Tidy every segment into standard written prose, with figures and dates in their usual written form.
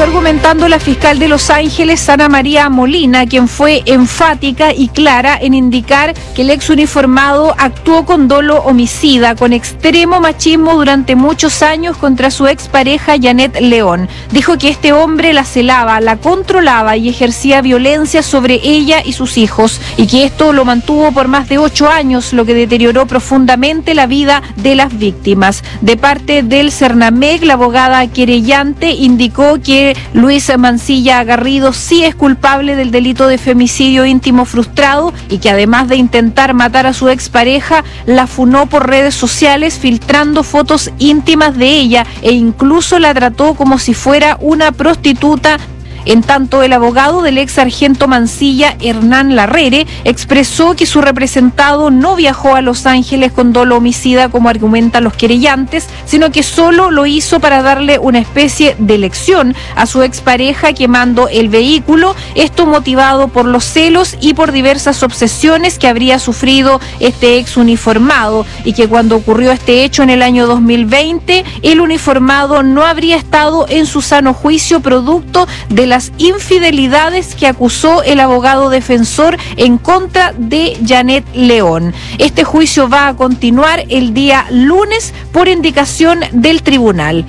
Siguió argumentando la fiscal de Los Ángeles, Ana María Molina, quien fue enfática y clara en indicar que el ex uniformado actuó con dolo homicida, con extremo machismo durante muchos años contra su expareja Janet León. Dijo que este hombre la celaba, la controlaba y ejercía violencia sobre ella y sus hijos, y que esto lo mantuvo por más de 8 años, lo que deterioró profundamente la vida de las víctimas. De parte del Cernamec, la abogada querellante indicó que Luis Mancilla Garrido sí es culpable del delito de femicidio íntimo frustrado y que además de intentar matar a su expareja, la funó por redes sociales filtrando fotos íntimas de ella e incluso la trató como si fuera una prostituta. En tanto, el abogado del ex sargento Mancilla, Hernán Larrere, expresó que su representado no viajó a Los Ángeles con dolo homicida como argumentan los querellantes, sino que solo lo hizo para darle una especie de lección a su expareja quemando el vehículo, esto motivado por los celos y por diversas obsesiones que habría sufrido este ex uniformado, y que cuando ocurrió este hecho en el año 2020, el uniformado no habría estado en su sano juicio producto de las infidelidades que acusó el abogado defensor en contra de Janet León. Este juicio va a continuar el día lunes por indicación del tribunal.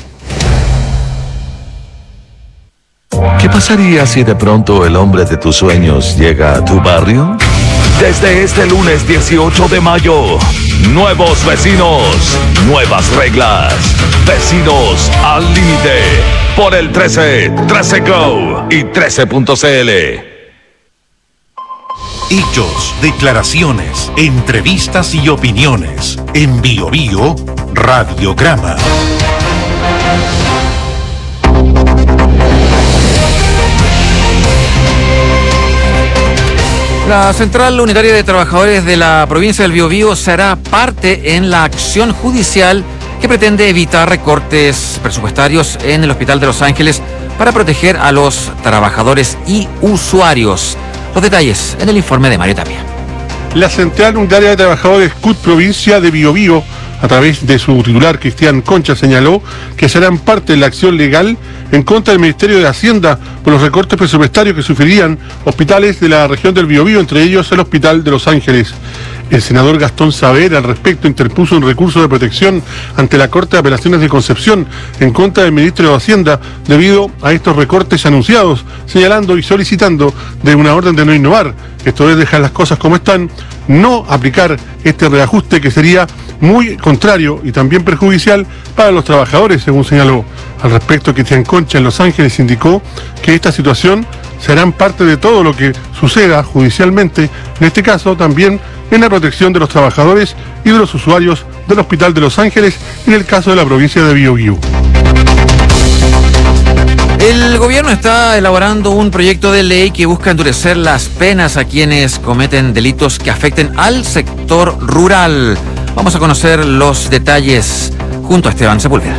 ¿Qué pasaría si de pronto el hombre de tus sueños llega a tu barrio? Desde este lunes 18 de mayo, nuevos vecinos, nuevas reglas, vecinos al límite, por el 13, 13 Go y 13.cl. Hechos, declaraciones, entrevistas y opiniones. En Bio Bio, Radiograma. La Central Unitaria de Trabajadores de la provincia del Biobío será parte en la acción judicial que pretende evitar recortes presupuestarios en el Hospital de Los Ángeles para proteger a los trabajadores y usuarios. Los detalles en el informe de Mario Tapia. La Central Unitaria de Trabajadores CUT Provincia de Biobío, a través de su titular Cristian Concha, señaló que serán parte de la acción legal en contra del Ministerio de Hacienda por los recortes presupuestarios que sufrirían hospitales de la región del Biobío, entre ellos el Hospital de Los Ángeles. El senador Gastón Saavedra al respecto interpuso un recurso de protección ante la Corte de Apelaciones de Concepción en contra del Ministro de Hacienda debido a estos recortes anunciados, señalando y solicitando de una orden de no innovar, esto es dejar las cosas como están, no aplicar este reajuste que sería muy contrario y también perjudicial para los trabajadores, según señaló. Al respecto, Cristian Concha en Los Ángeles indicó que esta situación serán parte de todo lo que suceda judicialmente, en este caso también en la protección de los trabajadores y de los usuarios del Hospital de Los Ángeles, en el caso de la provincia de Biobío. El gobierno está elaborando un proyecto de ley que busca endurecer las penas a quienes cometen delitos que afecten al sector rural. Vamos a conocer los detalles junto a Esteban Sepúlveda.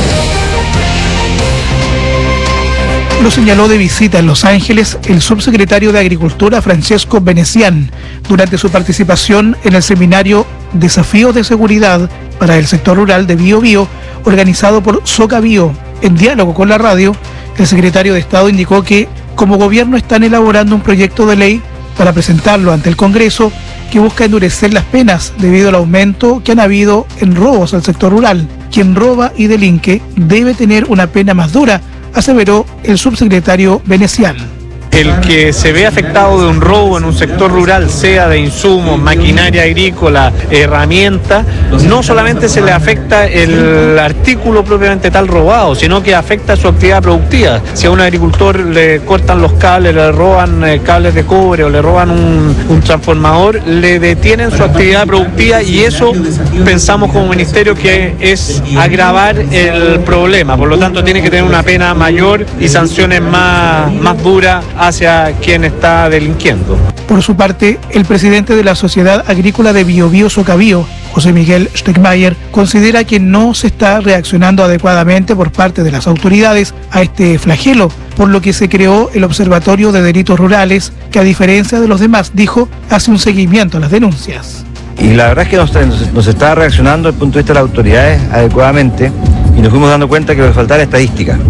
Lo señaló de visita en Los Ángeles el subsecretario de Agricultura Francesco Venecián durante su participación en el seminario Desafíos de Seguridad para el Sector Rural de Biobío, organizado por Socabío. En diálogo con la radio, el secretario de Estado indicó que como gobierno están elaborando un proyecto de ley para presentarlo ante el Congreso que busca endurecer las penas debido al aumento que han habido en robos al sector rural. Quien roba y delinque debe tener una pena más dura, aseveró el subsecretario Venecián. El que se ve afectado de un robo en un sector rural, sea de insumos, maquinaria agrícola, herramientas, no solamente se le afecta el artículo propiamente tal robado, sino que afecta su actividad productiva. Si a un agricultor le cortan los cables, le roban cables de cobre o le roban un transformador, le detienen su actividad productiva, y eso pensamos como ministerio que es agravar el problema. Por lo tanto, tiene que tener una pena mayor y sanciones más duras hacia quien está delinquiendo. Por su parte, el presidente de la Sociedad Agrícola de Biobío Socabío, José Miguel Stegmaier, considera que no se está reaccionando adecuadamente por parte de las autoridades a este flagelo, por lo que se creó el Observatorio de Delitos Rurales, que a diferencia de los demás, dijo, hace un seguimiento a las denuncias. Y la verdad es que nos está reaccionando desde el punto de vista de las autoridades adecuadamente, y nos fuimos dando cuenta que nos faltaba estadística.